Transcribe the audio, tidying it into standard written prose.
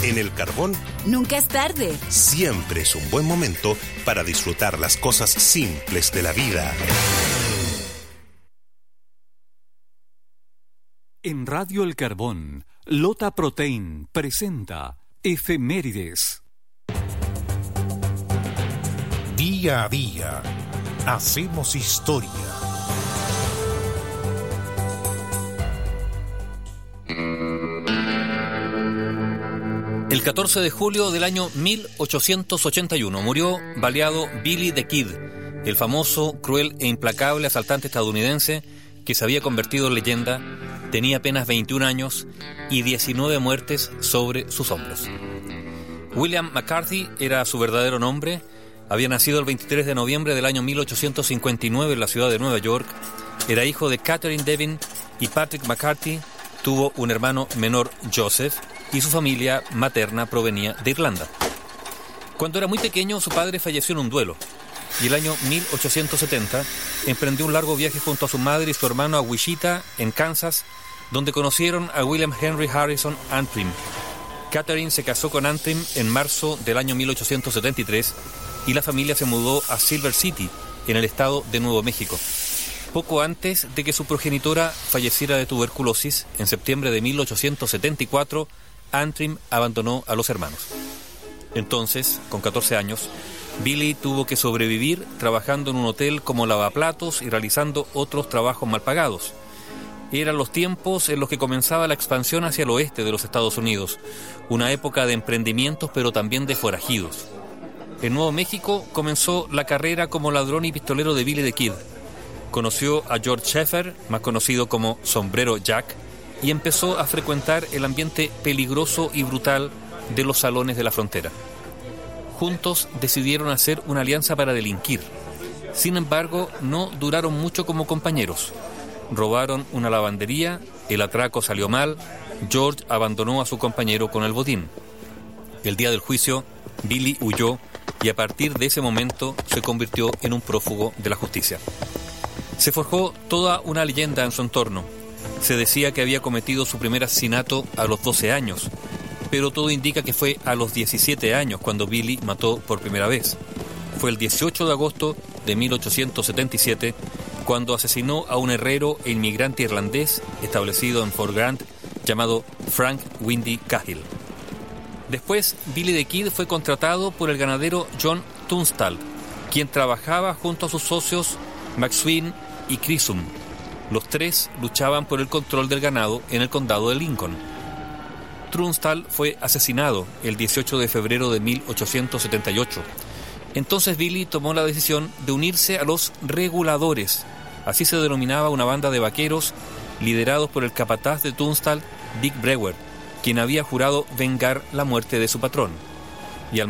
En El Carbón, nunca es tarde. Siempre es un buen momento para disfrutar las cosas simples de la vida. En Radio El Carbón, Lota Protein presenta Efemérides. Día a día, hacemos historia. El 14 de julio del año 1881 murió baleado Billy the Kid, el famoso, cruel e implacable asaltante estadounidense que se había convertido en leyenda. Tenía apenas 21 años y 19 muertes sobre sus hombros. William McCarthy era su verdadero nombre. Había nacido el 23 de noviembre del año 1859 en la ciudad de Nueva York. Era hijo de Catherine Devin y Patrick McCarthy. Tuvo un hermano menor, Joseph, y su familia materna provenía de Irlanda. Cuando era muy pequeño, su padre falleció en un duelo, y el año 1870 emprendió un largo viaje junto a su madre y su hermano a Wichita, en Kansas, donde conocieron a William Henry Harrison Antrim. Catherine se casó con Antrim en marzo del año 1873 y la familia se mudó a Silver City, en el estado de Nuevo México. Poco antes de que su progenitora falleciera de tuberculosis, en septiembre de 1874, Antrim abandonó a los hermanos. Entonces, con 14 años, Billy tuvo que sobrevivir trabajando en un hotel como lavaplatos y realizando otros trabajos mal pagados. Eran los tiempos en los que comenzaba la expansión hacia el oeste de los Estados Unidos, una época de emprendimientos pero también de forajidos. En Nuevo México comenzó la carrera como ladrón y pistolero de Billy the Kid. Conoció a George Schaefer, más conocido como Sombrero Jack, y empezó a frecuentar el ambiente peligroso y brutal de los salones de la frontera. Juntos decidieron hacer una alianza para delinquir. Sin embargo, no duraron mucho como compañeros. Robaron una lavandería, el atraco salió mal, George abandonó a su compañero con el botín. El día del juicio, Billy huyó y a partir de ese momento se convirtió en un prófugo de la justicia. Se forjó toda una leyenda en su entorno. Se decía que había cometido su primer asesinato a los 12 años, pero todo indica que fue a los 17 años cuando Billy mató por primera vez. Fue el 18 de agosto de 1877 cuando asesinó a un herrero e inmigrante irlandés establecido en Fort Grant llamado Frank Windy Cahill. Después, Billy the Kid fue contratado por el ganadero John Tunstall, quien trabajaba junto a sus socios McSween y Chisholm. Los tres luchaban por el control del ganado en el condado de Lincoln. Tunstall fue asesinado el 18 de febrero de 1878. Entonces Billy tomó la decisión de unirse a los reguladores. Así se denominaba una banda de vaqueros liderados por el capataz de Tunstall, Dick Brewer, quien había jurado vengar la muerte de su patrón.